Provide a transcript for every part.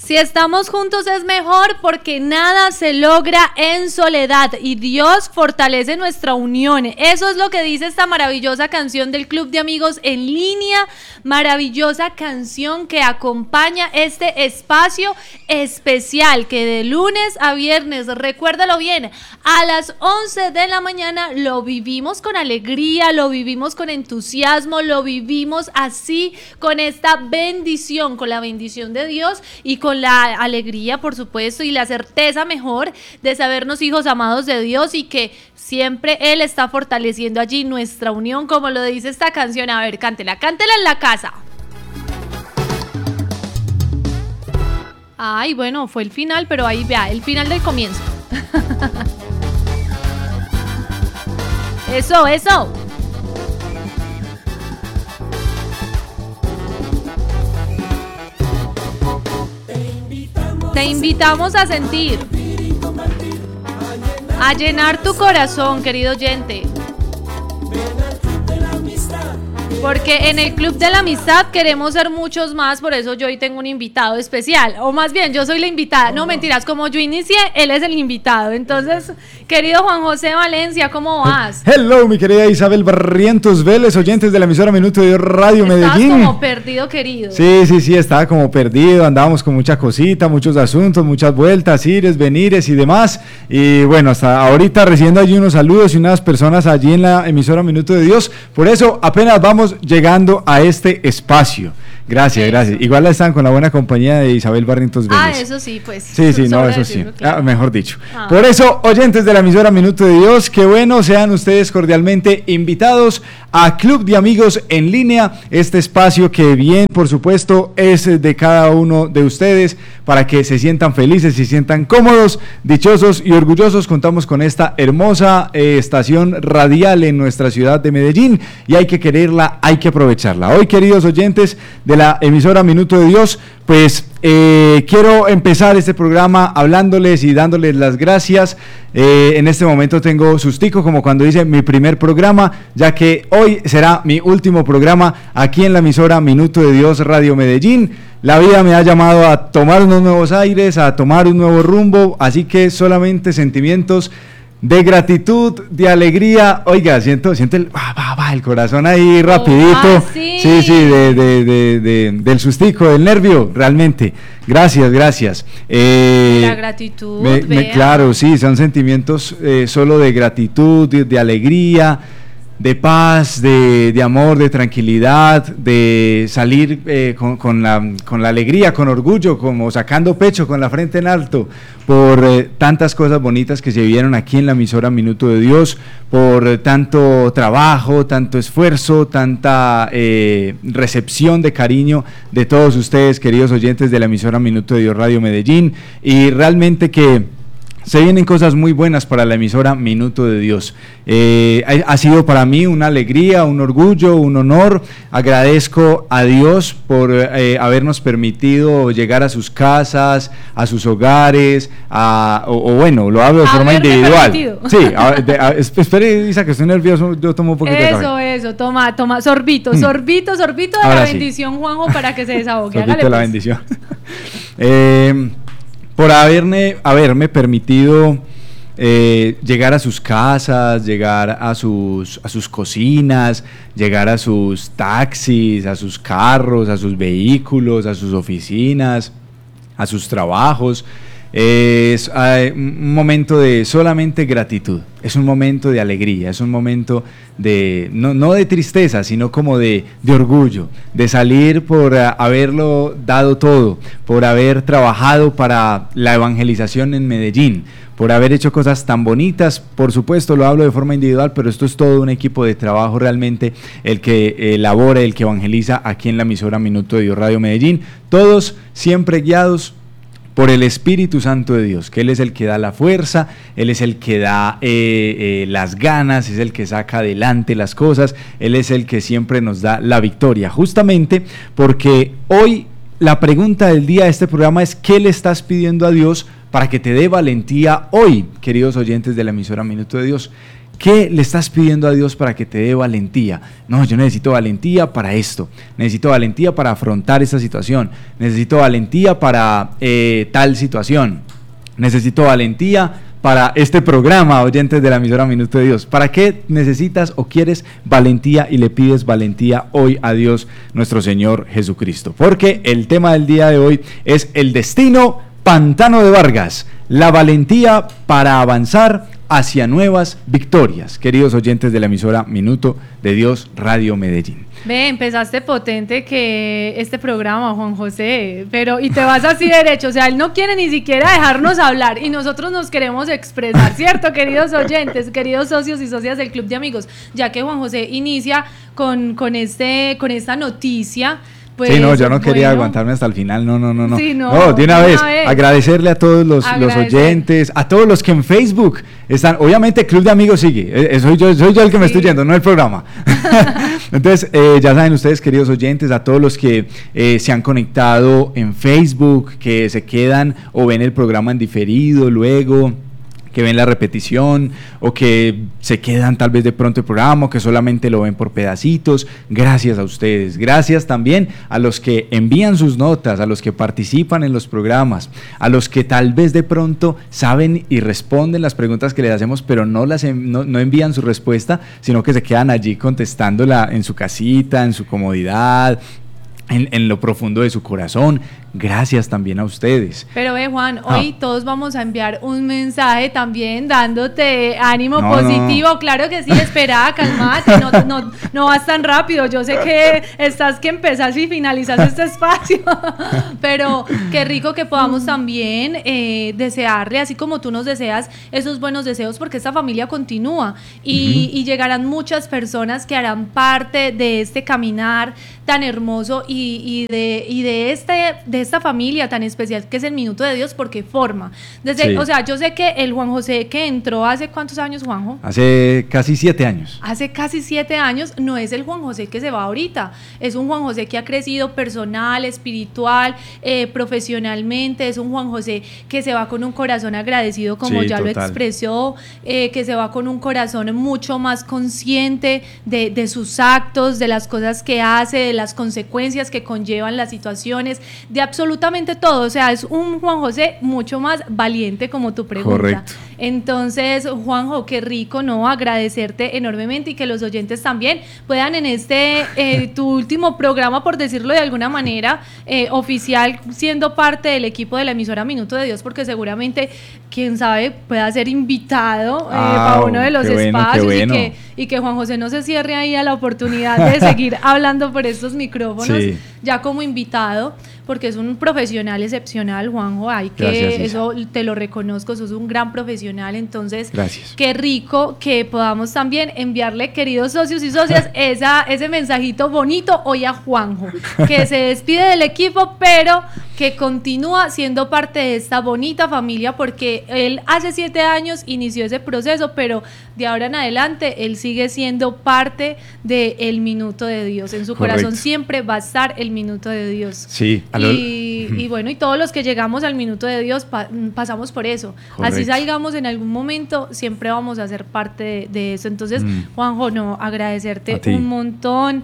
Si estamos juntos es mejor porque nada se logra en soledad y Dios fortalece nuestra unión. Eso es lo que dice esta maravillosa canción del Club de Amigos en Línea, maravillosa canción que acompaña este espacio especial que de lunes a viernes, recuérdalo bien, a las 11 de la mañana lo vivimos con alegría, lo vivimos con entusiasmo, lo vivimos así con esta bendición, con la bendición de Dios y con la alegría, por supuesto, y la certeza mejor de sabernos hijos amados de Dios y que siempre Él está fortaleciendo allí nuestra unión, como lo dice esta canción. A ver, cántela en la casa. Ay, bueno, fue el final, pero ahí vea, el final del comienzo. Eso. Te invitamos a sentir, a llenar tu corazón, querido oyente. Porque en el Club de la Amistad queremos ser muchos más, por eso yo hoy tengo un invitado especial, o más bien yo soy la invitada, no mentiras, como yo inicié, él es el invitado. Entonces, querido Juan José Valencia, ¿cómo vas? Hello, mi querida Isabel Barrientos Vélez, oyentes de la emisora Minuto de Dios Radio Medellín. Estabas como perdido, querido. Sí, estaba como perdido, andábamos con mucha cosita, muchos asuntos, muchas vueltas, ires, venires y demás. Y bueno, hasta ahorita recibiendo allí unos saludos y unas personas allí en la emisora Minuto de Dios. Por eso apenas vamos llegando a este espacio. Gracias. Igual están con la buena compañía de Isabel Barrientos Vélez. Eso sí, pues. Sí, eso sí. Claro. Mejor dicho. Por eso, oyentes de la emisora Minuto de Dios, qué bueno, sean ustedes cordialmente invitados a Club de Amigos en Línea, este espacio que bien, por supuesto, es de cada uno de ustedes para que se sientan felices, se sientan cómodos, dichosos y orgullosos. Contamos con esta hermosa estación radial en nuestra ciudad de Medellín y hay que quererla, hay que aprovecharla. Hoy, queridos oyentes de la emisora Minuto de Dios, pues quiero empezar este programa hablándoles y dándoles las gracias. En este momento tengo sustico, como cuando hice mi primer programa, ya que hoy será mi último programa aquí en la emisora Minuto de Dios Radio Medellín. La vida me ha llamado a tomar unos nuevos aires, a tomar un nuevo rumbo, así que solamente sentimientos de gratitud, de alegría. Oiga, siento el corazón ahí rapidito. Sí. Sí, del sustico, del nervio, realmente. Gracias. La gratitud. Claro, sí, son sentimientos solo de gratitud, de alegría, de paz, de amor, de tranquilidad, de salir con la alegría, con orgullo, como sacando pecho, con la frente en alto, por tantas cosas bonitas que se vivieron aquí en la emisora Minuto de Dios, por tanto trabajo, tanto esfuerzo, tanta recepción de cariño de todos ustedes, queridos oyentes de la emisora Minuto de Dios Radio Medellín, y realmente que se vienen cosas muy buenas para la emisora Minuto de Dios. Ha sido para mí una alegría, un orgullo, un honor. Agradezco a Dios por habernos permitido llegar a sus casas, a sus hogares, bueno, lo hablo de forma individual. Permitido. Sí, espere, Isa, que estoy nervioso, yo tomo un poquito de café. Eso, toma, sorbito de ahora la bendición, sí. Juanjo, para que se desahogue. Sorbito de la bendición. Por haberme permitido llegar a sus casas, llegar a sus cocinas, llegar a sus taxis, a sus carros, a sus vehículos, a sus oficinas, a sus trabajos. Es un momento de solamente gratitud, es un momento de alegría, es un momento de no de tristeza, sino como de orgullo, de salir por haberlo dado todo, por haber trabajado para la evangelización en Medellín, por haber hecho cosas tan bonitas. Por supuesto, lo hablo de forma individual, pero esto es todo un equipo de trabajo realmente, el que elabora, el que evangeliza aquí en la emisora Minuto de Dios Radio Medellín, todos siempre guiados por el Espíritu Santo de Dios, que Él es el que da la fuerza, Él es el que da las ganas, es el que saca adelante las cosas, Él es el que siempre nos da la victoria, justamente porque hoy la pregunta del día de este programa es: ¿qué le estás pidiendo a Dios para que te dé valentía hoy, queridos oyentes de la emisora Minuto de Dios? ¿Qué le estás pidiendo a Dios para que te dé valentía? No, yo necesito valentía para esto, necesito valentía para afrontar esta situación, necesito valentía para tal situación, necesito valentía para este programa, oyentes de la emisora Minuto de Dios. ¿Para qué necesitas o quieres valentía y le pides valentía hoy a Dios nuestro Señor Jesucristo? Porque el tema del día de hoy es el destino Pantano de Vargas, la valentía para avanzar hacia nuevas victorias. Queridos oyentes de la emisora Minuto de Dios Radio Medellín. Ve, empezaste potente que este programa, Juan José, pero y te vas así derecho, o sea, él no quiere ni siquiera dejarnos hablar y nosotros nos queremos expresar, ¿cierto, queridos oyentes, queridos socios y socias del Club de Amigos? Ya que Juan José inicia con esta noticia. Pues, sí, no, yo no quería aguantarme hasta el final, no. Sí, no, de una vez, agradecerle a todos los oyentes, a todos los que en Facebook están, obviamente Club de Amigos sigue, soy yo el que me estoy yendo, no el programa. Entonces, ya saben ustedes, queridos oyentes, a todos los que se han conectado en Facebook, que se quedan o ven el programa en diferido luego, que ven la repetición o que se quedan tal vez de pronto el programa o que solamente lo ven por pedacitos, gracias a ustedes, gracias también a los que envían sus notas, a los que participan en los programas, a los que tal vez de pronto saben y responden las preguntas que les hacemos pero no envían su respuesta, sino que se quedan allí contestándola en su casita, en su comodidad, en lo profundo de su corazón. Gracias también a ustedes. Pero ve, Juan, hoy todos vamos a enviar un mensaje también dándote ánimo positivo. No. Claro que sí, espera, calmate, no vas tan rápido. Yo sé que estás que empezás y finalizas este espacio, pero qué rico que podamos también desearle, así como tú nos deseas, esos buenos deseos, porque esta familia continúa y llegarán muchas personas que harán parte de este caminar tan hermoso y de esta familia tan especial que es el Minuto de Dios, porque forma. O sea, yo sé que el Juan José que entró hace ¿cuántos años, Juanjo? Hace casi 7 años. Hace casi 7 años, no es el Juan José que se va ahorita, es un Juan José que ha crecido personal, espiritual, profesionalmente, es un Juan José que se va con un corazón agradecido, como ya lo expresó, que se va con un corazón mucho más consciente de sus actos, de las cosas que hace, de las consecuencias que conllevan las situaciones, de absolutamente todo. O sea, es un Juan José mucho más valiente, como tu pregunta. Correcto. Entonces, Juanjo, qué rico, ¿no? Agradecerte enormemente y que los oyentes también puedan en tu último programa, por decirlo de alguna manera, oficial, siendo parte del equipo de la emisora Minuto de Dios, porque seguramente, quién sabe, pueda ser invitado para uno de los espacios y que Juan José no se cierre ahí a la oportunidad de seguir hablando por estos micrófonos, ya como invitado, porque es un profesional excepcional, Juanjo, Gracias, eso te lo reconozco, sos un gran profesional. Entonces, gracias. Qué rico que podamos también enviarle, queridos socios y socias, ese mensajito bonito hoy a Juanjo, que se despide del equipo, pero que continúa siendo parte de esta bonita familia, porque él hace 7 años inició ese proceso, pero de ahora en adelante él sigue siendo parte del Minuto de Dios. En su corazón siempre va a estar el Minuto de Dios. Sí. Y bueno, y todos los que llegamos al Minuto de Dios pasamos por eso. Así salgamos en algún momento, siempre vamos a ser parte de eso. Entonces, Juanjo, agradecerte un montón.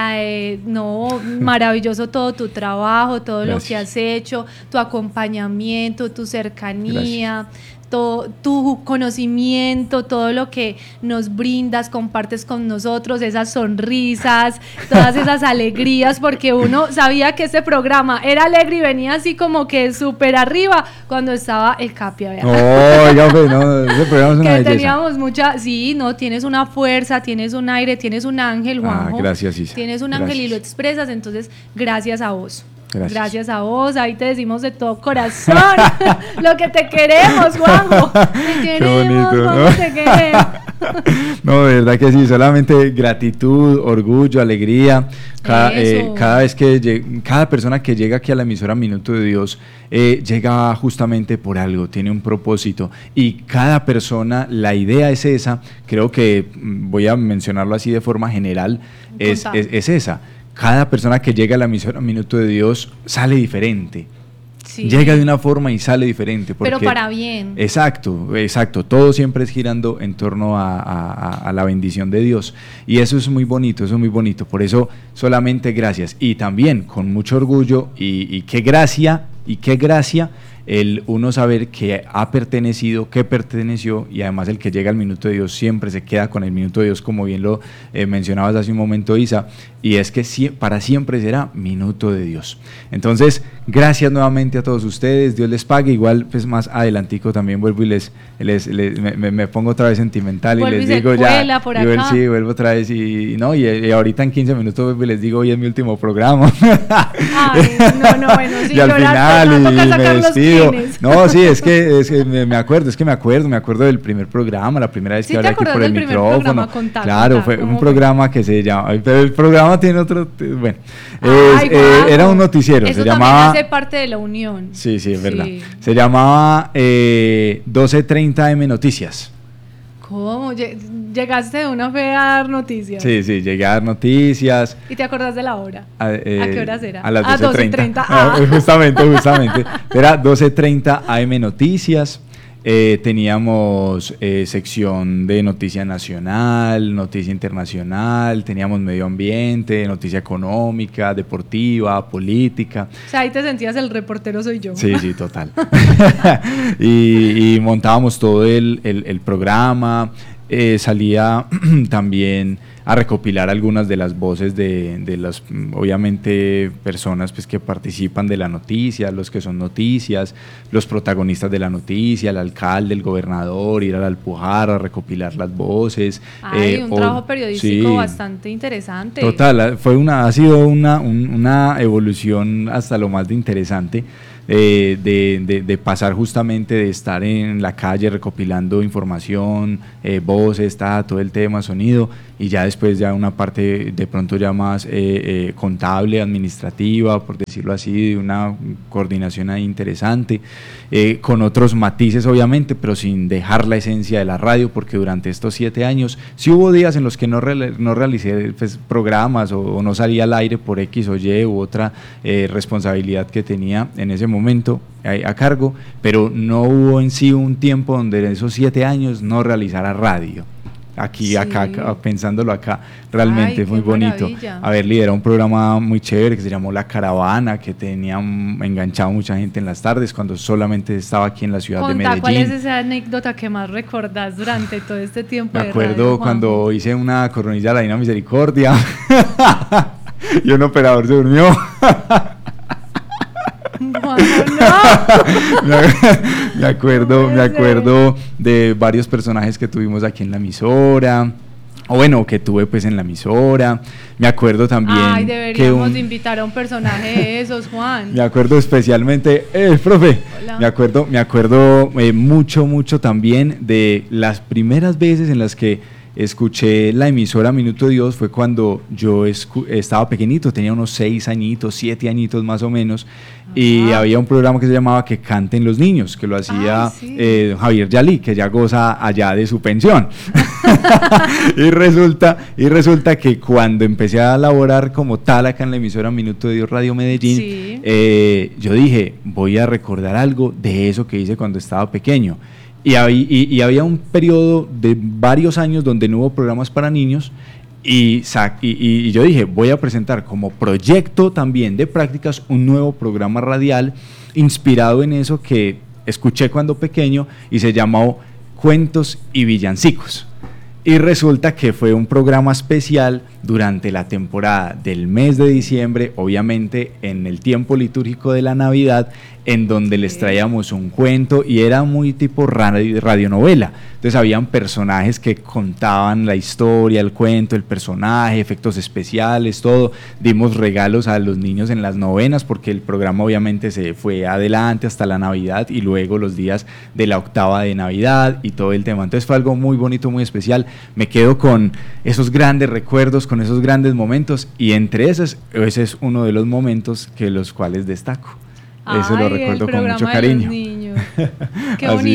Maravilloso todo tu trabajo, todo lo que has hecho, tu acompañamiento, tu cercanía. Tu conocimiento, todo lo que nos brindas, compartes con nosotros, esas sonrisas, todas esas alegrías, porque uno sabía que este programa era alegre y venía así como que súper arriba cuando estaba el Capia. Ese programa es una belleza. Teníamos tienes una fuerza, tienes un aire, tienes un ángel, Juanjo. Gracias, Isa. Tienes un ángel y lo expresas, entonces gracias a vos. Gracias a vos, ahí te decimos de todo corazón lo que te queremos, Juanjo. Te queremos, qué bonito, Juanjo, te queremos. No, de verdad que sí, solamente gratitud, orgullo, alegría. Cada vez que cada persona que llega aquí a la emisora Minuto de Dios llega justamente por algo, tiene un propósito, y cada persona, la idea es esa, creo que voy a mencionarlo así de forma general, es esa. Cada persona que llega a la emisora Minuto de Dios sale diferente. Sí. Llega de una forma y sale diferente. Pero para bien. Exacto, exacto. Todo siempre es girando en torno a la bendición de Dios. Y eso es muy bonito, eso es muy bonito. Por eso solamente gracias. Y también con mucho orgullo y qué gracia el uno saber que ha pertenecido, que perteneció, y además el que llega al minuto de Dios siempre se queda con el minuto de Dios, como bien lo mencionabas hace un momento, Isa, y es que para siempre será minuto de Dios. Entonces, gracias nuevamente a todos ustedes, Dios les pague. Igual pues más adelantico también vuelvo y me pongo otra vez sentimental y les digo ya, por acá. Sí, vuelvo otra vez y ahorita en 15 minutos vuelvo y les digo, hoy es mi último programa. Ay, no, bueno, sí, y al final no, y me despido. No, sí, es que me acuerdo del primer programa, la primera vez que hablé aquí por el micrófono. Claro, fue un programa que se llama, pero el programa tiene otro, bueno, era un noticiero, eso se llamaba, hace parte de la unión. Sí, es verdad, se llamaba 12:30 AM Noticias. ¿Cómo? ¿Llegaste de una fe a dar noticias? Sí, llegué a dar noticias. ¿Y te acordás de la hora? ¿A qué horas era? A las 12:30. Justamente. Era 12:30 AM Noticias. Teníamos sección de noticia nacional, noticia internacional, teníamos medio ambiente, noticia económica, deportiva, política. O sea, ahí te sentías el reportero soy yo. Sí, total. y montábamos todo el programa. Salía también a recopilar algunas de las voces de las, obviamente, personas pues, que participan de la noticia, los que son noticias, los protagonistas de la noticia, el alcalde, el gobernador, ir a la Alpujarra a recopilar las voces. Un trabajo periodístico bastante interesante. Total, ha sido una evolución hasta lo más de interesante. De pasar justamente de estar en la calle recopilando información, voces, todo el tema, sonido, y ya después ya una parte de pronto ya más contable, administrativa, por decirlo así, de una coordinación ahí interesante, con otros matices obviamente, pero sin dejar la esencia de la radio, porque durante estos 7 años sí hubo días en los que no realicé pues, programas o no salía al aire por X o Y u otra responsabilidad que tenía en ese momento a cargo, pero no hubo en sí un tiempo donde en esos 7 años no realizara radio. Acá, pensándolo acá, realmente muy bonito. Maravilla. Haber liderado un programa muy chévere que se llamó La Caravana, que tenía enganchado mucha gente en las tardes cuando solamente estaba aquí en la ciudad de Medellín. ¿Cuál es esa anécdota que más recordás durante todo este tiempo? Me acuerdo cuando hice una coronilla de la Divina Misericordia y un operador se durmió. Me acuerdo de varios personajes que tuvimos aquí en la emisora, o bueno, que tuve pues en la emisora. Me acuerdo también deberíamos de invitar a un personaje de esos, Juan. Me acuerdo especialmente, profe. Hola. Me acuerdo mucho también de las primeras veces en las que escuché la emisora Minuto de Dios. Fue cuando yo estaba pequeñito, tenía unos 6 añitos, 7 añitos más o menos, y había un programa que se llamaba Que Canten los Niños, que lo hacía Javier Yalí, que ya goza allá de su pensión. y resulta que cuando empecé a laborar como tal acá en la emisora Minuto de Dios Radio Medellín, yo dije, voy a recordar algo de eso que hice cuando estaba pequeño. Y había un periodo de varios años donde no hubo programas para niños, y yo dije, voy a presentar como proyecto también de prácticas un nuevo programa radial inspirado en eso que escuché cuando pequeño, y se llamó Cuentos y Villancicos. Y resulta que fue un programa especial durante la temporada del mes de diciembre, obviamente en el tiempo litúrgico de la Navidad, en donde les traíamos un cuento, y era muy tipo radionovela. Entonces habían personajes que contaban la historia, el cuento, el personaje, efectos especiales, todo. Dimos regalos a los niños en las novenas, porque el programa obviamente se fue adelante hasta la Navidad y luego los días de la octava de Navidad y todo el tema. Entonces fue algo muy bonito, muy especial. Me quedo con esos grandes recuerdos, con esos grandes momentos, y entre esos, ese es uno de los momentos que los cuales destaco. Eso lo recuerdo con mucho cariño. Qué bonito.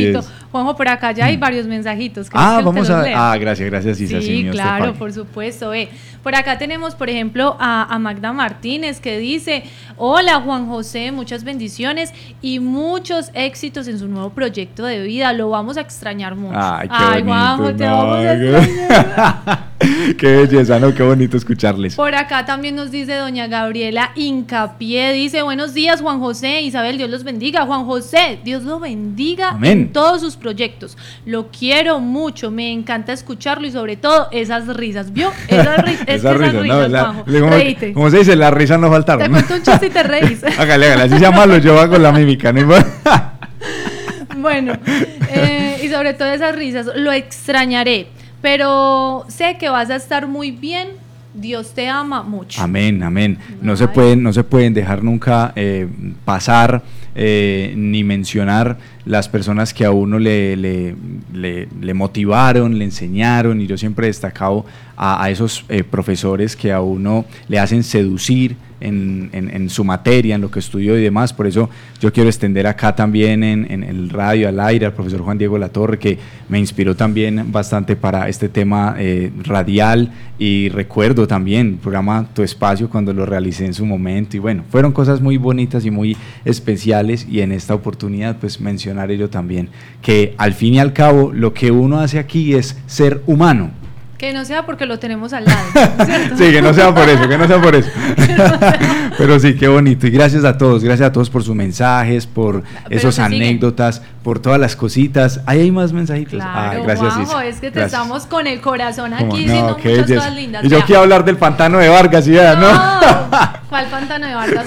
Juanjo, por acá ya hay varios mensajitos. Vamos a... gracias, Isa. Sí, claro, por supuesto. Por acá tenemos, por ejemplo, a Magda Martínez, que dice: hola, Juan José, muchas bendiciones y muchos éxitos en su nuevo proyecto de vida. Lo vamos a extrañar mucho. Ay, qué bonito, Juanjo, te vamos a extrañar. Qué belleza, ¿no? Qué bonito escucharles. Por acá también nos dice doña Gabriela Hincapié, dice: buenos días, Juan José, Isabel, Dios los bendiga. Juan José, Dios lo bendiga. Amén. En todos sus proyectos. Lo quiero mucho, me encanta escucharlo y sobre todo esas risas, ¿vio? Esas risas, Juanjo. Como se dice, las risas no faltaron. Te cuento un chiste y te reís. Hágale, así sea malo, yo hago la mímica, ¿no? Bueno, y sobre todo esas risas, lo extrañaré, pero sé que vas a estar muy bien. Dios te ama mucho. Amén, amén. No se pueden dejar nunca pasar ni mencionar las personas que a uno le motivaron, le enseñaron, y yo siempre he destacado a esos profesores que a uno le hacen seducir en su materia, en lo que estudió y demás. Por eso yo quiero extender acá también en el radio al aire al profesor Juan Diego Latorre, que me inspiró también bastante para este tema radial, y recuerdo también el programa Tu Espacio cuando lo realicé en su momento, y bueno, fueron cosas muy bonitas y muy especiales, y en esta oportunidad pues mencionar ello también, que al fin y al cabo lo que uno hace aquí es ser humano. Que no sea porque lo tenemos al lado, ¿cierto? Sí, que no sea por eso. Pero sí, qué bonito. Y gracias a todos por sus mensajes, por esos anécdotas, por todas las cositas. Ahí hay más mensajitos. Claro, gracias, Juanjo, es que te estamos con el corazón aquí diciendo muchas cosas lindas. Y yo quiero hablar del pantano de Vargas, ¿no? ¿Cuál pantano de Vargas?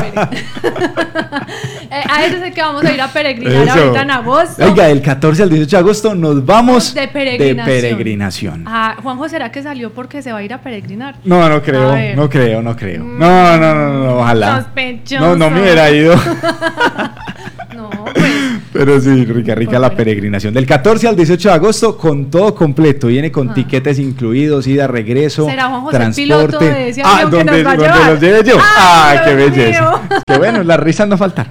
A ese es el que vamos a ir a peregrinar ahorita en agosto. Oiga, del 14 al 18 de agosto nos vamos de peregrinación. Juanjo, ¿será que salió porque se va a ir a peregrinar? No creo. No, ojalá. Sospechoso. No me hubiera ido. No, pues. Pero sí, rica la peregrinación. Del 14 al 18 de agosto, con todo completo. Viene con tiquetes incluidos, ida, regreso, ¿será Juan José transporte. El piloto de ese avión que nos va a llevar? ¿Dónde los lleve yo? Qué belleza. Mío. Que bueno, las risas no faltan.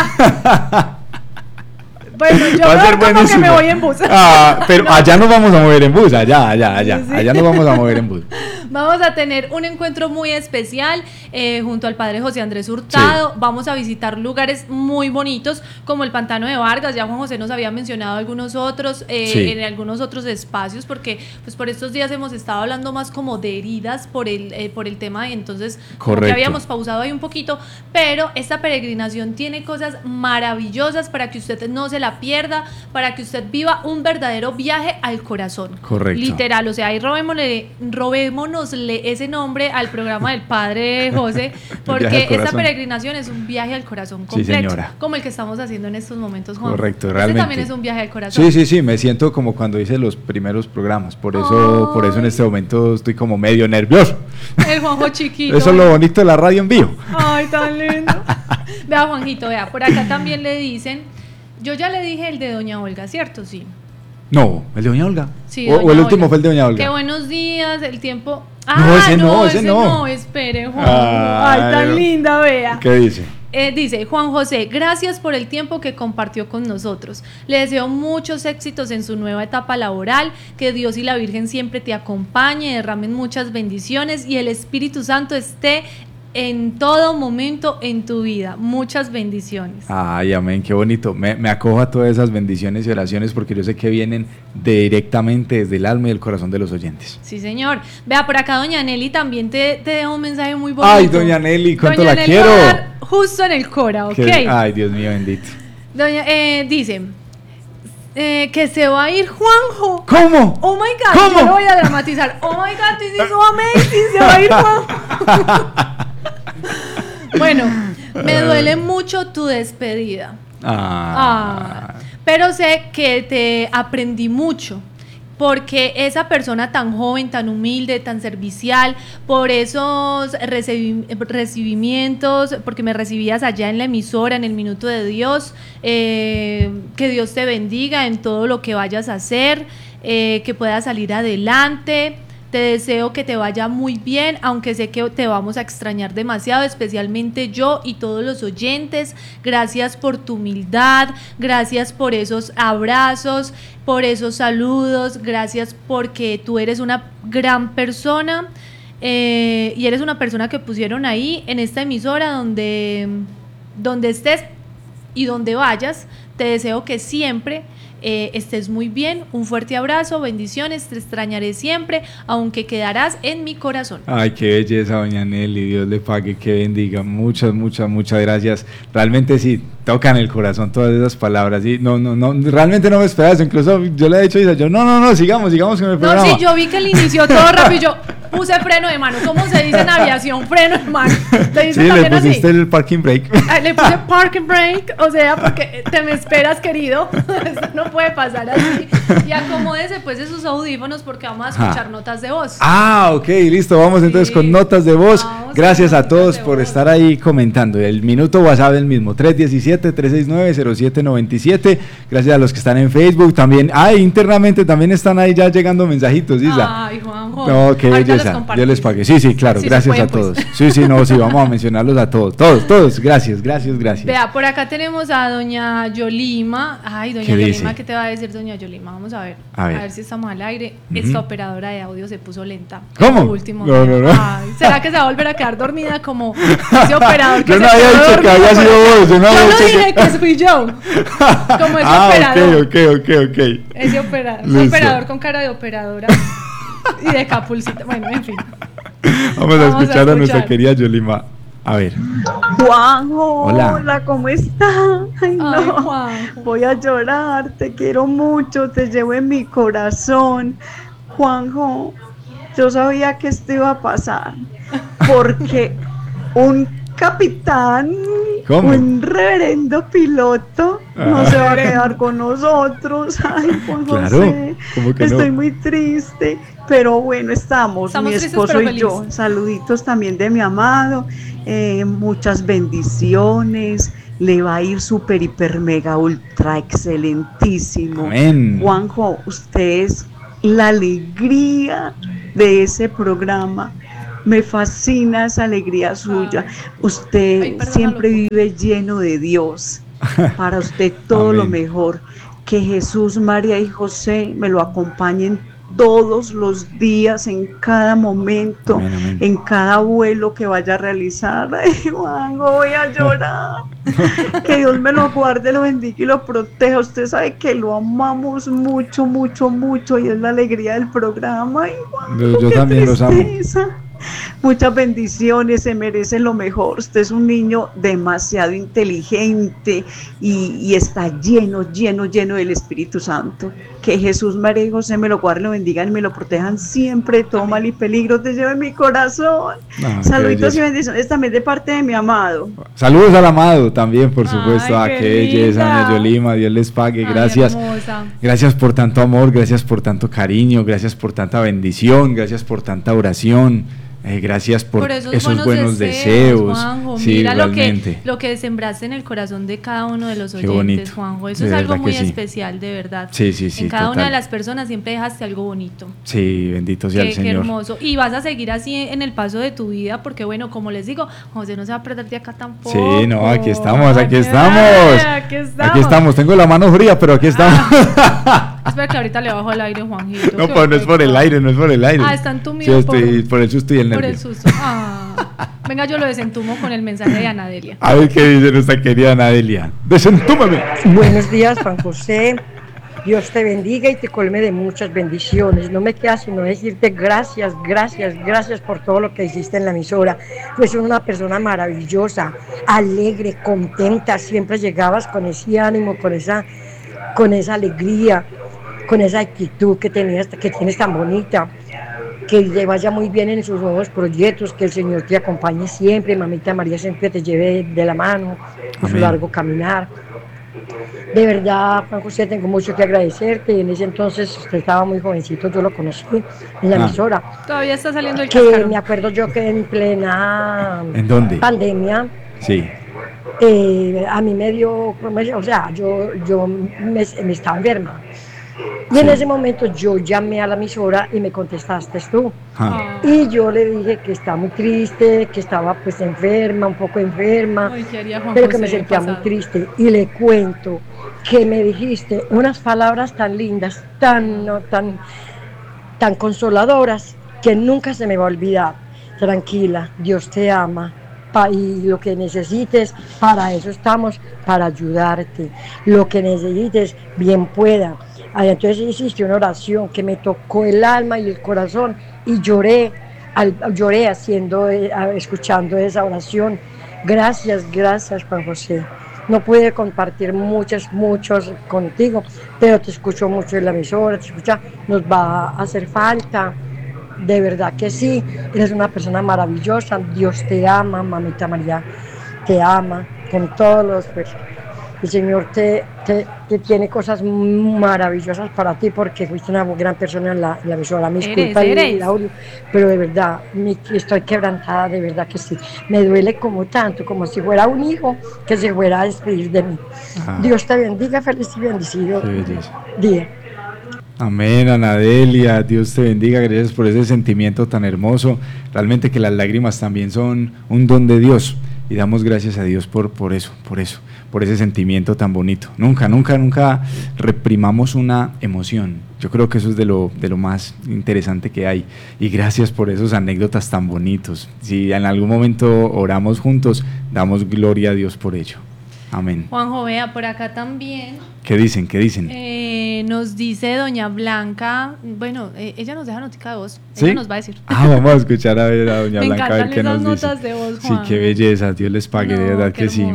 Bueno, yo creo que me voy en bus. Pero allá nos vamos a mover en bus, allá. Sí. Allá nos vamos a mover en bus. Vamos a tener un encuentro muy especial junto al padre José Andrés Hurtado. Sí. Vamos a visitar lugares muy bonitos como el Pantano de Vargas. Ya Juan José nos había mencionado algunos otros, en algunos otros espacios, porque pues por estos días hemos estado hablando más como de heridas por el tema, y entonces como que habíamos pausado ahí un poquito, pero esta peregrinación tiene cosas maravillosas para que usted no se la pierda, para que usted viva un verdadero viaje al corazón. Correcto. Literal, o sea, ahí robémonosle ese nombre al programa del padre José, porque esta peregrinación es un viaje al corazón completo, como el que estamos haciendo en estos momentos, Juan. Correcto, realmente. También es un viaje al corazón. Sí, me siento como cuando hice los primeros programas, por eso en este momento estoy como medio nervioso. El Juanjo chiquito. Eso es lo bonito de la radio en vivo. Ay, tan lindo. Vea, Juanjito, vea, por acá también le dicen, yo ya le dije el de doña Olga, ¿cierto? Sí. No, el de doña Olga. Sí, o el último fue el de doña Olga. Qué buenos días, el tiempo. Ese no. Espere, Juan. Ay, tan linda, vea. ¿Qué dice? Dice: Juan José, gracias por el tiempo que compartió con nosotros. Le deseo muchos éxitos en su nueva etapa laboral, que Dios y la Virgen siempre te acompañe, derramen muchas bendiciones y el Espíritu Santo esté en todo momento en tu vida. Muchas bendiciones. Ay, amén, qué bonito. Me acojo a todas esas bendiciones y oraciones, porque yo sé que vienen directamente desde el alma y el corazón de los oyentes. Sí, señor. Vea, por acá doña Nelly también te deja un mensaje muy bonito. Ay, doña Nelly, cuánto doña la Nelly quiero. Va a dar justo en el cora, ¿ok? Ay, Dios mío, bendito. Dice que se va a ir Juanjo. ¿Cómo? Oh my God, ¿cómo? Yo lo voy a dramatizar. Oh my God, this is so amazing. Se va a ir Juanjo. Bueno, me duele mucho tu despedida. Pero sé que te aprendí mucho, porque esa persona tan joven, tan humilde, tan servicial, por esos recibimientos, porque me recibías allá en la emisora, en el Minuto de Dios, que Dios te bendiga en todo lo que vayas a hacer, que puedas salir adelante. te deseo que te vaya muy bien, aunque sé que te vamos a extrañar demasiado, especialmente yo y todos los oyentes. Gracias por tu humildad, gracias por esos abrazos, por esos saludos, gracias porque tú eres una gran persona y eres una persona que pusieron ahí en esta emisora donde estés y donde vayas. Te deseo que siempre estés muy bien, un fuerte abrazo, bendiciones, te extrañaré siempre, aunque quedarás en mi corazón. Ay, qué belleza, doña Nelly, Dios le pague, que bendiga, muchas gracias, realmente sí, tocan el corazón todas esas palabras, y no, realmente no me esperaba eso, incluso yo le he dicho a Isa, yo, no, sigamos con el programa. No, sí, yo vi que le inició todo rápido, yo puse freno de mano, ¿cómo se dice en aviación? Freno de mano, ¿te dice sí, también le pusiste así? el parking brake. Le puse parking brake, o sea, porque te me esperas, querido, esto no puede pasar así, y acomódese pues esos audífonos porque vamos a escuchar notas de voz. Ah, ok, listo, vamos entonces con notas de voz. Gracias a todos por estar ahí comentando. El minuto WhatsApp el mismo, 317-369-0797. Gracias a los que están en Facebook también. Internamente también están ahí ya llegando mensajitos, Isa. Ay, Juanjo. No, qué belleza. Yo les pagué. Sí, claro, sí, gracias a todos. Pues. Sí, vamos a mencionarlos a todos. Todos. Gracias. Vea, por acá tenemos a doña Yolima. Ay, doña Yolima, ¿qué te va a decir doña Yolima? Vamos a ver. A ver si estamos al aire. Esta operadora de audio se puso lenta. ¿Cómo? Último. No. Ay, ¿será que se va a volver a quedar dormida como ese operador que yo no había dicho que había sido vos. Yo no dije que fui yo. Como ese operador. Ok. Ese operador con cara de operadora y de capulcita. Bueno, en fin. Vamos a escuchar a nuestra querida Yolima. A ver. Juanjo, hola, ¿cómo estás? Ay, no, voy a llorar, te quiero mucho, te llevo en mi corazón. Juanjo, yo sabía que esto iba a pasar, porque un capitán, un reverendo piloto, no se va a quedar con nosotros. Ay, Juan José, estoy muy triste, pero bueno, estamos mi esposo y yo. Saluditos también de mi amado, muchas bendiciones, le va a ir súper, hiper, mega, ultra, excelentísimo. Amén. Juanjo, usted es la alegría de ese programa. Me fascina esa alegría suya. Usted siempre vive lleno de Dios. Para usted todo lo mejor. Que Jesús, María y José me lo acompañen todos los días, en cada momento, en cada vuelo que vaya a realizar. Ay, Juanjo, voy a llorar. Que Dios me lo guarde, lo bendiga y lo proteja. Usted sabe que lo amamos mucho, mucho, mucho, y es la alegría del programa. Ay, Juanjo, yo también los amo. Muchas bendiciones, se merece lo mejor. Usted es un niño demasiado inteligente y está lleno del Espíritu Santo. Que Jesús, María y José me lo guarden, lo bendigan y me lo protejan siempre de todo mal y peligro. Te llevo en mi corazón. Saluditos y bendiciones también de parte de mi amado. Saludos al amado también, por supuesto. Qué belleza, doña Yolima, Dios les pague. Gracias. Gracias por tanto amor, gracias por tanto cariño, gracias por tanta bendición, gracias por tanta oración. Gracias por esos buenos deseos. Juanjo, sí, mira realmente. lo que sembraste en el corazón de cada uno de los oyentes, Juanjo. Eso es algo muy especial, de verdad. Sí. En cada una de las personas siempre dejaste algo bonito. Sí, bendito sea el Señor. Qué hermoso. Y vas a seguir así en el paso de tu vida, porque bueno, como les digo, José no se va a perder de acá tampoco. Sí, no, aquí estamos. Aquí estamos. Tengo la mano fría, pero aquí estamos. Espera que ahorita le bajo el aire, Juanjito. No, pues no es por el aire. Está entumido. Sí, estoy por el susto y el nervio. Por el susto. Venga, yo lo desentumo con el mensaje de Anadelia. A ver qué dice nuestra querida Anadelia. Desentúmame. Buenos días, Juan José. Dios te bendiga y te colme de muchas bendiciones. No me queda sino decirte gracias por todo lo que hiciste en la emisora. Tú eres una persona maravillosa, alegre, contenta. Siempre llegabas con ese ánimo, con esa alegría, con esa actitud que tienes tan bonita. Que le vaya muy bien en sus nuevos proyectos, que el Señor te acompañe siempre, mamita María siempre te lleve de la mano en su largo caminar. De verdad, Juan José, tengo mucho que agradecerte. En ese entonces usted estaba muy jovencito, yo lo conocí en la emisora. Todavía está saliendo el que me acuerdo yo que en plena pandemia, sí. A mí me dio, o sea, yo me estaba enferma. Y en ese momento yo llamé a la emisora y me contestaste tú. Y yo le dije que estaba muy triste, que estaba pues enferma, un poco enferma, pero que me sentía muy triste. Y le cuento que me dijiste unas palabras tan lindas, tan consoladoras, que nunca se me va a olvidar. Tranquila, Dios te ama. Y lo que necesites, para eso estamos, para ayudarte. Lo que necesites, bien pueda. Entonces hiciste una oración que me tocó el alma y el corazón y lloré escuchando esa oración. Gracias Juan José. No pude compartir muchos contigo, pero te escucho mucho en la emisora, nos va a hacer falta. De verdad que sí, eres una persona maravillosa, Dios te ama, mamita María, te ama con todos los... Pues, el Señor te tiene cosas maravillosas para ti porque fuiste una gran persona en la emisora. Me disculpa el audio, pero de verdad, estoy quebrantada, de verdad que sí. Me duele como tanto, como si fuera un hijo que se fuera a despedir de mí. Dios te bendiga, feliz y bendecido día. Amén, Anadelia, Dios te bendiga, gracias por ese sentimiento tan hermoso. Realmente que las lágrimas también son un don de Dios y damos gracias a Dios por eso, por ese sentimiento tan bonito. Nunca reprimamos una emoción. Yo creo que eso es de lo más interesante que hay y gracias por esas anécdotas tan bonitos. Si en algún momento oramos juntos, damos gloria a Dios por ello. Amén. Juanjo, vea, por acá también. ¿Qué dicen? Nos dice doña Blanca, bueno, ella nos deja notica de voz, ¿sí? Ella nos va a decir. Vamos a escuchar a ver a doña Blanca, a ver qué nos dice. Notas de voz, Juan. Sí, qué belleza, Dios les pague, de verdad que sí.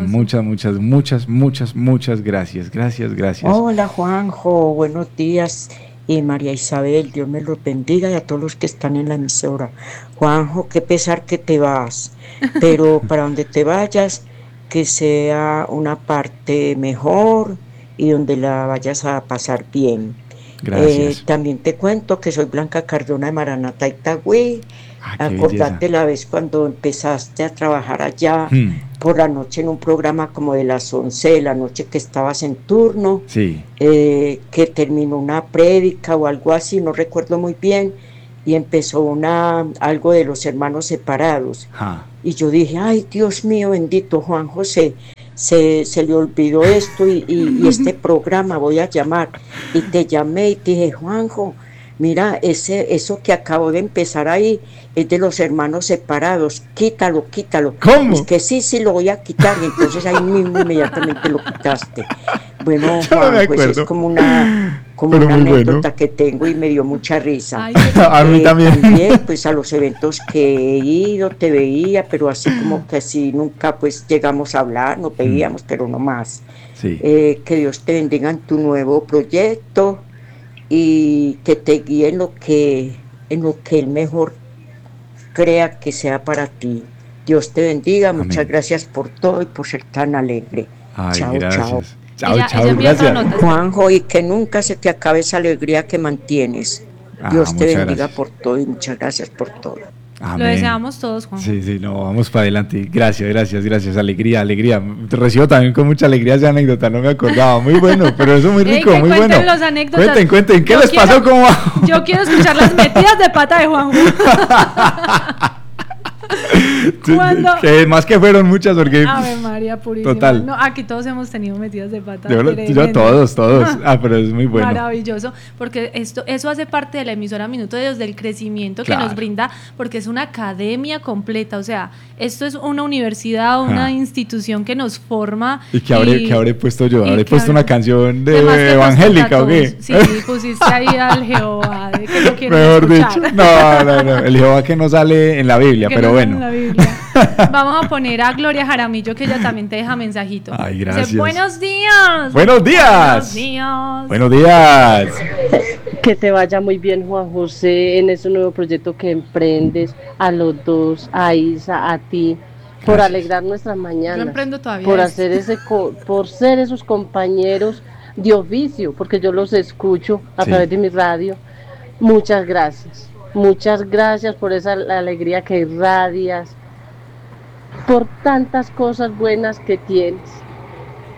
Muchas gracias. Hola Juanjo, buenos días. Y María Isabel, Dios me los bendiga y a todos los que están en la emisora. Juanjo, qué pesar que te vas, pero para donde te vayas, que sea una parte mejor y donde la vayas a pasar bien. Gracias. También te cuento que soy Blanca Cardona de Maranata Itagüí. Acordate la vez cuando empezaste a trabajar allá por la noche en un programa como de las 11 de la noche que estabas en turno, sí. Que terminó una prédica o algo así, no recuerdo muy bien, y empezó algo de los hermanos separados. Y yo dije, ay Dios mío, bendito Juan José, se le olvidó esto y este programa voy a llamar. Y te llamé y te dije, Juanjo, mira, eso que acabo de empezar ahí es de los hermanos separados, quítalo. ¿Cómo? Es que sí, lo voy a quitar. Y entonces ahí mismo inmediatamente lo quitaste. Bueno, Juan, pues es como una anécdota que tengo y me dio mucha risa. Ay, a mí también. También, pues a los eventos que he ido, te veía, pero así como que así nunca pues llegamos a hablar, nos veíamos, pero no más. Sí. Que Dios te bendiga en tu nuevo proyecto y que te guíe en lo que Él mejor crea que sea para ti. Dios te bendiga, amén. Muchas gracias por todo y por ser tan alegre. Ay, chao, gracias. Chao, gracias. Juanjo, y que nunca se te acabe esa alegría que mantienes. Dios te bendiga gracias. por todo y muchas gracias por todo. Amén. Lo deseamos todos, Juan. Sí, no, vamos para adelante. Gracias. Alegría. Te recibo también con mucha alegría esa anécdota, no me acordaba. Muy bueno, pero eso muy rico, muy bueno. Cuenten los anécdotas. Cuenten, ¿qué les pasó? ¿Cómo? Yo quiero escuchar las metidas de pata de Juan. Que más que fueron muchas, porque Ave María purísima. Total. No, aquí todos hemos tenido metidas de pata. Yo todos. Pero es muy bueno. Maravilloso, porque eso hace parte de la emisora Minuto de Dios, del crecimiento que nos brinda, porque es una academia completa, o sea, esto es una universidad, una institución que nos forma. ¿Y qué habré puesto yo? ¿Habré puesto una canción de evangélica o qué? Sí, pusiste ahí al Jehová, de que no quiero Mejor escuchar. dicho, no, el Jehová que no sale en la Biblia, pero bueno. Vamos a poner a Gloria Jaramillo, que ella también te deja mensajito. Ay, gracias. Dice, buenos días. Buenos días. Que te vaya muy bien, Juan José, en ese nuevo proyecto que emprendes, a los dos, a Isa, a ti, por alegrar nuestras mañanas. Yo emprendo todavía. Por ser esos compañeros de oficio, porque yo los escucho a través de mi radio. Muchas gracias por esa alegría que irradias, por tantas cosas buenas que tienes.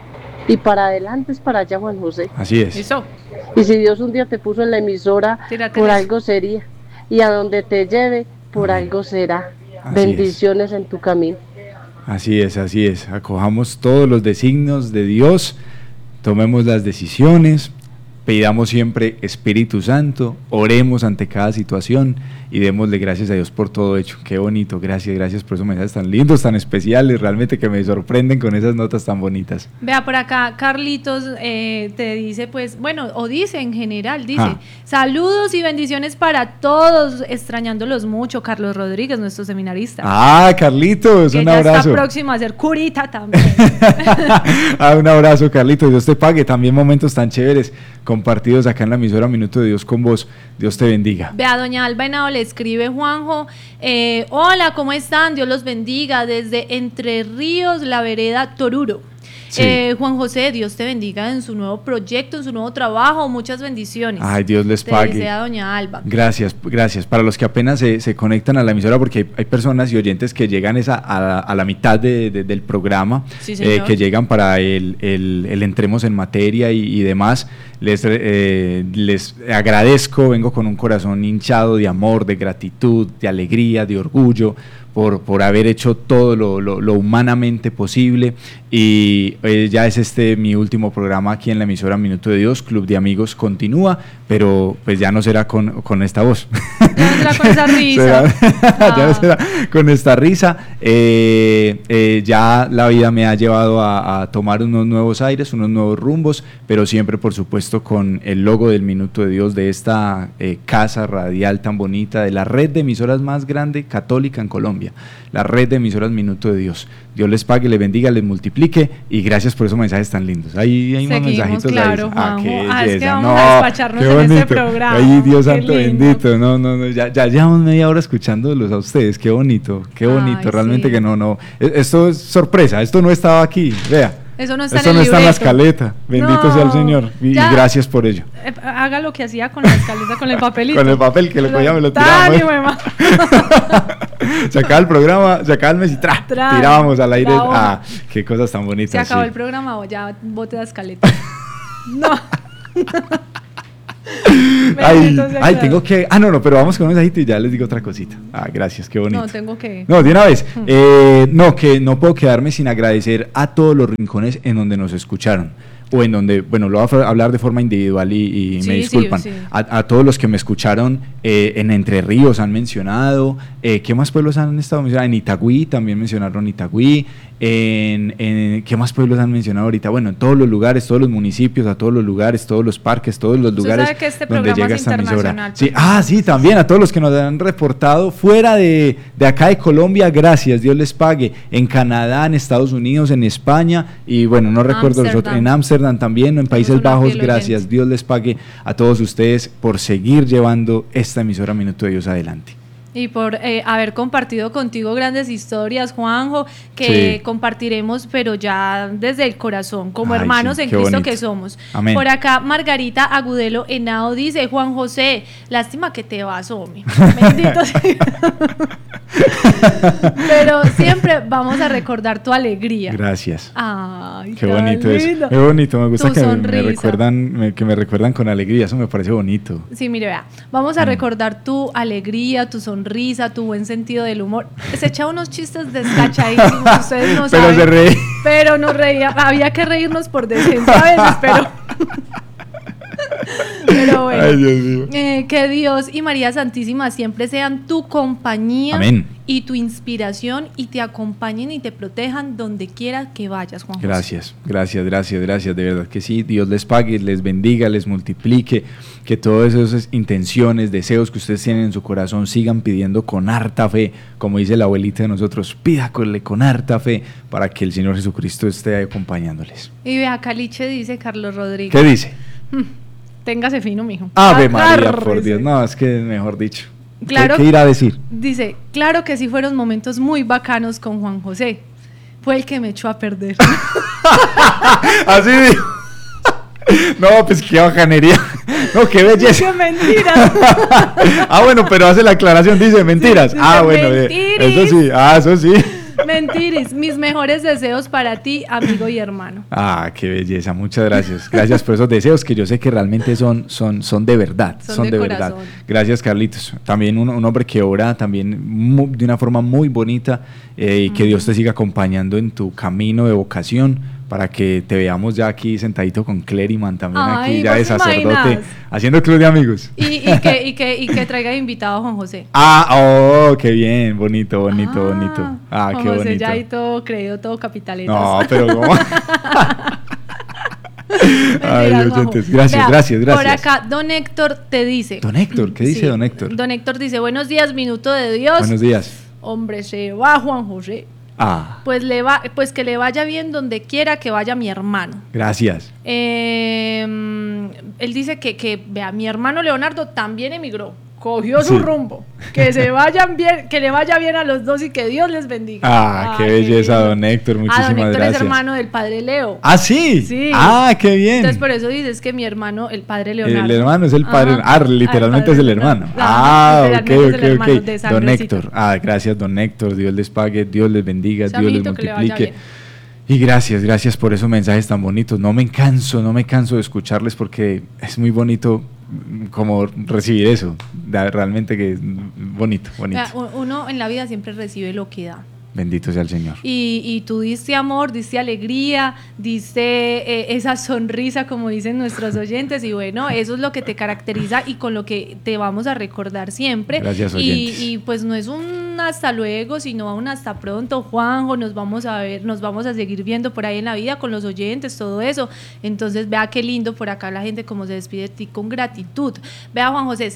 Y para adelante es para allá, Juan José. Así es. Eso. Y si Dios un día te puso en la emisora, por algo sería. Y a donde te lleve, por algo será. Así bendiciones en tu camino. Así es, así es. Acojamos todos los designios de Dios, tomemos las decisiones, pidamos siempre Espíritu Santo, oremos ante cada situación y démosle gracias a Dios por todo hecho. Qué bonito, gracias por esos mensajes tan lindos, tan especiales, realmente que me sorprenden con esas notas tan bonitas. Vea por acá, Carlitos te dice, pues, bueno, o dice en general, dice, saludos y bendiciones para todos, extrañándolos mucho, Carlos Rodríguez, nuestro seminarista. Carlitos, un abrazo. Ya está próximo a ser curita también. Un abrazo, Carlitos, Dios te pague, también momentos tan chéveres compartidos acá en la emisora Minuto de Dios con vos, Dios te bendiga. Vea, doña Alba Henao le escribe Juanjo, hola, ¿cómo están? Dios los bendiga, desde Entre Ríos, la vereda Toruro. Sí. Juan José, Dios te bendiga en su nuevo proyecto, en su nuevo trabajo, muchas bendiciones. Ay, Dios les pague. Te desea doña Alba. Gracias. Para los que apenas se conectan a la emisora, porque hay personas y oyentes que llegan a la mitad del programa, sí, que llegan para el entremos en materia y demás. Les agradezco, vengo con un corazón hinchado de amor, de gratitud, de alegría, de orgullo, por haber hecho todo lo humanamente posible, y ya es mi último programa aquí en la emisora Minuto de Dios. Club de Amigos continúa, pero pues ya no será con esta voz. Ya no será con esa risa. Ya no será con esta risa. Ya la vida me ha llevado a tomar unos nuevos aires, unos nuevos rumbos, pero siempre, por supuesto, con el logo del Minuto de Dios, de esta casa radial tan bonita, de la red de emisoras más grande católica en Colombia, la red de emisoras Minuto de Dios. Dios les pague, les bendiga, les multiplique, y gracias por esos mensajes tan lindos. Ahí hay unos mensajitos. Claro, ahí. Es que vamos a despacharnos en este programa. Ay, Dios santo bendito. No, ya llevamos media hora escuchándolos a ustedes. Qué bonito. Realmente sí. Que no. Esto es sorpresa, esto no estaba aquí, vea. Eso no está en la escaleta. Bendito sea el Señor. Y gracias por ello. Haga lo que hacía con la escaleta, con el papelito. Con el papel que le cogía, me lo tiraba. Sacaba el programa, sacaba el mes y tirábamos al aire. Qué cosas tan bonitas. Se acabó el programa o ya bote la escaleta. No. Tengo que. No, pero vamos con un mensajito y ya les digo otra cosita. Gracias, qué bonito. No, tengo que. No, de una vez. Que no puedo quedarme sin agradecer a todos los rincones en donde nos escucharon. O en donde, bueno, lo voy a hablar de forma individual y me disculpan. Sí. A todos los que me escucharon en Entre Ríos han mencionado. ¿Qué más pueblos han estado mencionando? En Itagüí también mencionaron Itagüí. ¿Qué más pueblos han mencionado ahorita? Bueno, en todos los lugares, todos los municipios, a todos los lugares, todos los parques, todos los lugares donde llega esta emisora. Sí, sí, también a todos los que nos han reportado fuera de acá de Colombia, gracias, Dios les pague. En Canadá, en Estados Unidos, en España y bueno, no recuerdo los otros, en Ámsterdam también, en Países Bajos, gracias, Dios les pague a todos ustedes por seguir llevando esta emisora Minuto de Dios adelante. Y por haber compartido contigo grandes historias, Juanjo, que compartiremos, pero ya desde el corazón, como hermanos en Cristo bonito. Que somos. Amén. Por acá, Margarita Agudelo Henao dice, Juan José, lástima que te vas, hombre. Bendito sea. Pero siempre vamos a recordar tu alegría. Gracias. Ay, qué bonito eso. Qué bonito, me gusta que me recuerdan con alegría, eso me parece bonito. Sí, mire, vea, vamos a recordar tu alegría, tu sonrisa, tu buen sentido del humor. Se echaba unos chistes descachadísimos, ustedes no saben. Pero se reí. Pero nos reía, había que reírnos por decencia a veces, pero bueno. Ay, Dios mío. Que Dios y María Santísima siempre sean tu compañía. Amén. Y tu inspiración y te acompañen y te protejan donde quiera que vayas, Juan José. Gracias, de verdad que sí. Dios les pague, les bendiga, les multiplique, que todas esas intenciones, deseos que ustedes tienen en su corazón sigan pidiendo con harta fe, como dice la abuelita de nosotros, pídale con harta fe para que el Señor Jesucristo esté acompañándoles. Y vea, Caliche dice Carlos Rodríguez. ¿Qué dice? Téngase fino, mijo. Ave María, por Dios, no, es que mejor dicho. Claro, ¿Qué irá a decir? Dice, claro que sí fueron momentos muy bacanos con Juan José. Fue el que me echó a perder. Así dijo. No, pues qué bacanería. No, qué belleza. ¡Qué mentiras! Bueno, pero hace la aclaración, dice mentiras. Bueno, eso sí, eso sí. Mentiris, mis mejores deseos para ti, amigo y hermano. Ah, qué belleza, muchas gracias. Gracias por esos deseos que yo sé que realmente son de verdad, son de verdad. Gracias, Carlitos. También un hombre que ora también de una forma muy bonita, y que Dios te siga acompañando en tu camino de vocación, para que te veamos ya aquí sentadito con Clériman también. Ay, aquí ya de sacerdote, imaginas? Haciendo club de amigos. Y que traiga invitado a Juan José. Qué bien, bonito. Juan qué bonito. José ya ahí todo creído, todo capitaletas. No, pero ¿cómo? Ay, oyentes, gracias. Por acá, don Héctor te dice. Don Héctor, ¿qué dice don Héctor? Don Héctor dice, buenos días, minuto de Dios. Buenos días. Hombre, se va Juan José. Pues que le vaya bien donde quiera que vaya mi hermano. Gracias. Él dice que vea, mi hermano Leonardo también emigró, cogió su rumbo, que se vayan bien, que le vaya bien a los dos y que Dios les bendiga. Qué belleza, don Héctor, muchísimas gracias. Don Héctor es hermano del padre Leo. ¿Sí? Sí. Qué bien. Entonces por eso dices que mi hermano, el padre Leonardo. El hermano es el padre, literalmente es el hermano. Ok. Don Héctor, gracias, don Héctor, Dios les pague, Dios les bendiga, Dios les multiplique. Y gracias por esos mensajes tan bonitos. No me canso de escucharles, porque es muy bonito como recibir eso, realmente que es bonito. Uno en la vida siempre recibe lo que da. Bendito sea el Señor. Y tú diste amor, diste alegría, diste esa sonrisa, como dicen nuestros oyentes, y bueno, eso es lo que te caracteriza y con lo que te vamos a recordar siempre. Gracias, oyentes. Y pues no es un hasta luego, sino un hasta pronto, Juanjo, nos vamos a ver, nos vamos a seguir viendo por ahí en la vida con los oyentes, todo eso. Entonces, vea qué lindo por acá la gente como se despide de ti con gratitud. Vea, Juan José,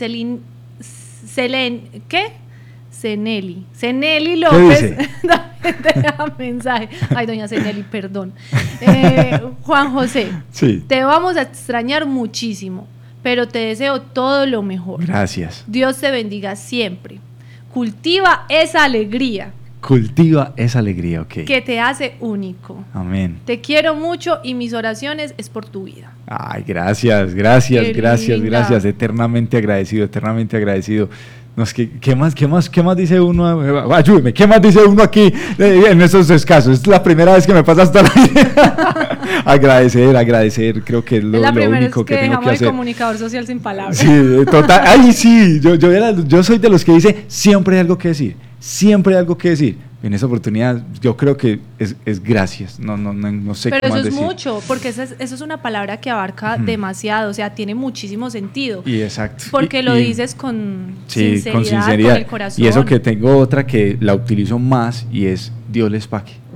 Ceneli López te da mensaje. Ay, doña Ceneli, perdón. Juan José, sí. Te vamos a extrañar muchísimo, pero te deseo todo lo mejor. Gracias. Dios te bendiga siempre. Cultiva esa alegría, ok. Que te hace único. Amén. Te quiero mucho y mis oraciones es por tu vida. Ay, gracias. Eternamente agradecido. No, es que, ¿qué más dice uno? Ayúdeme, ¿qué más dice uno aquí en esos escasos? Es la primera vez que me pasa hasta la vida. Agradecer, creo que es lo único que tengo que hacer. El comunicador social sin palabras. Sí, total. Ay, sí, yo soy de los que dice, siempre hay algo que decir. En esa oportunidad yo creo que es gracias, no sé pero qué más decir. Pero eso es mucho, porque eso es una palabra que abarca demasiado, o sea, tiene muchísimo sentido. Y exacto. Porque lo dices con sinceridad, con el corazón. Y eso que tengo otra que la utilizo más y es Dios les pague.